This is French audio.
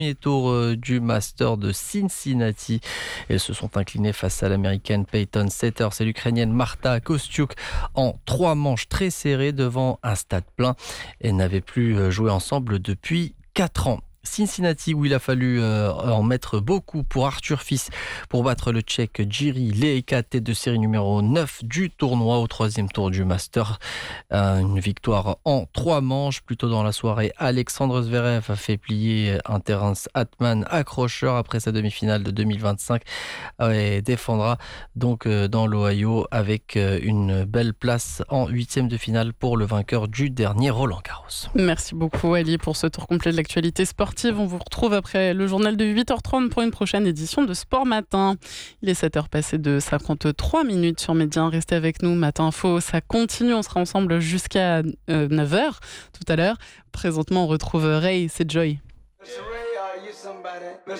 Premier tour du Master de Cincinnati. Elles se sont inclinées face à l'américaine Peyton Setters et l'ukrainienne Marta Kostyuk en 3 manches très serrées devant un stade plein. Elles n'avaient plus joué ensemble depuis 4 ans. Cincinnati, où il a fallu en mettre beaucoup pour Arthur Fils pour battre le Tchèque Jiří Lehečka, tête de série numéro 9 du tournoi au 3e tour du Master. Une victoire en 3 manches. Plus tôt dans la soirée, Alexandre Zverev a fait plier un Terence Hartmann accrocheur après sa demi-finale de 2025 et défendra donc dans l'Ohio avec une belle place en 8e de finale pour le vainqueur du dernier Roland Garros. Merci beaucoup Ali pour ce tour complet de l'actualité sportive. On vous retrouve après le journal de 8h30 pour une prochaine édition de Sport Matin. Il est 7h passé de 53 minutes sur Média. Restez avec nous, Matin Info, ça continue. On sera ensemble jusqu'à 9h tout à l'heure. Présentement, on retrouve Ray, c'est Joy.